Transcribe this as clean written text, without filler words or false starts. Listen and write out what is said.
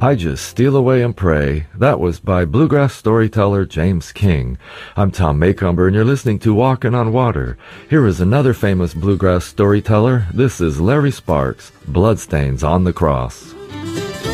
I Just Steal Away and Pray. That was by bluegrass storyteller James King. I'm Tom Maycomber, and you're listening to Walking on Water. Here is another famous bluegrass storyteller. This is Larry Sparks, Bloodstains on the Cross.